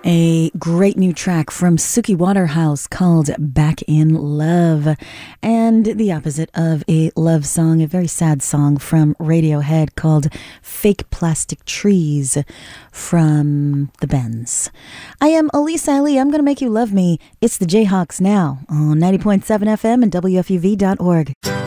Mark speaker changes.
Speaker 1: A great new track from Suki Waterhouse called Back in Love. And the opposite of a love song, a very sad song from Radiohead called Fake Plastic Trees from the Bends. I am Elise Ali. I'm going to make you love me. It's the Jayhawks now on 90.7 FM and WFUV.org.